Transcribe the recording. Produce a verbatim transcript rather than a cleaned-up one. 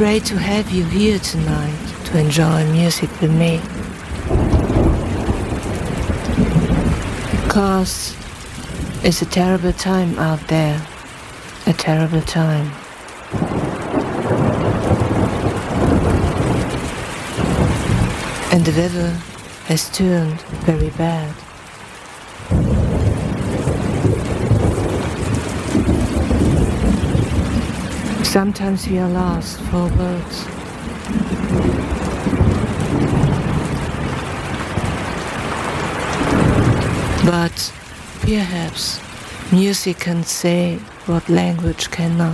great to have you here tonight to enjoy music with me. 'Cause it's a terrible time out there, a terrible time. And the weather has turned very bad. Sometimes we are lost for words. But perhaps music can say what language cannot.